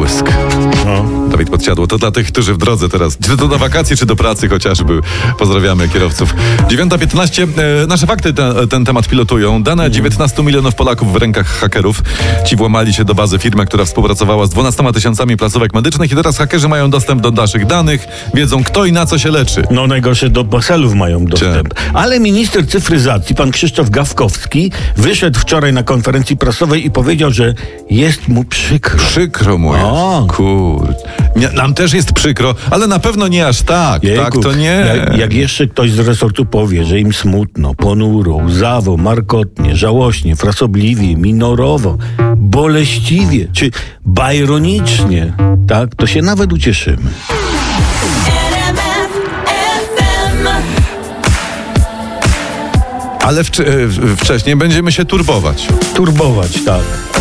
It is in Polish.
błysk. Dawid Podsiadło. To dla tych, którzy w drodze teraz, czy to na wakacje, czy do pracy chociażby. Pozdrawiamy kierowców. 9:15. Nasze fakty ten temat pilotują. Dane 19 milionów Polaków w rękach hakerów. Ci włamali się do bazy firmy, która współpracowała z 12 tysiącami placówek medycznych i teraz hakerzy mają dostęp do naszych danych, wiedzą kto i na co się leczy. No najgorsze, do PESEL-ów mają dostęp. Ale minister cyfryzacji, pan Krzysztof Gawkowski, wyszedł wczoraj na konferencji prasowej i powiedział, że jest mu przykro. Przykro mu jest. Kurde. Nam też jest przykro, ale na pewno nie aż tak. Jejku, tak to nie. Jak jeszcze ktoś z resortu powie, że im smutno, ponuro, łzawo, markotnie, żałośnie, frasobliwie, minorowo, boleściwie czy bajronicznie, tak, to się nawet ucieszymy. Ale wcześniej będziemy się turbować. Turbować, tak.